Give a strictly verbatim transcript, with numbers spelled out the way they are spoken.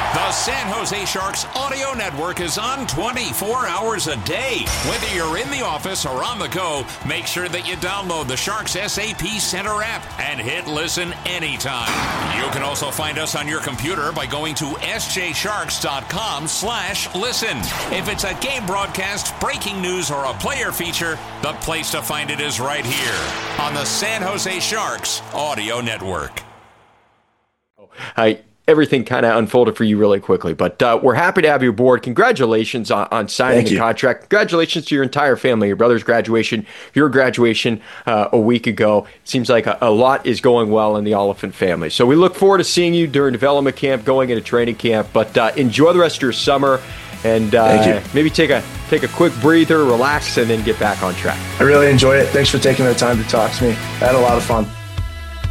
The San Jose Sharks Audio Network is on twenty-four hours a day. Whether you're in the office or on the go, make sure that you download the Sharks S A P Center app and hit listen anytime. You can also find us on your computer by going to s j sharks dot com slash listen. If it's a game broadcast, breaking news, or a player feature, the place to find it is right here on the San Jose Sharks Audio Network. Hi. Everything kind of unfolded for you really quickly, but uh, we're happy to have you aboard. Congratulations on, on signing the contract. Congratulations to your entire family, your brother's graduation, your graduation uh, a week ago. It seems like a, a lot is going well in the Oliphant family. So we look forward to seeing you during development camp, going into training camp, but uh, enjoy the rest of your summer and uh, maybe take a take a quick breather, relax, and then get back on track. I really enjoyed it. Thanks for taking the time to talk to me. I had a lot of fun.